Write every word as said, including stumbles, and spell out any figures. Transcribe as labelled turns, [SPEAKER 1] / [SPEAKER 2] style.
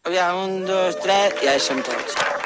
[SPEAKER 1] Aviam, un, dos, tres, i ja hi som tots.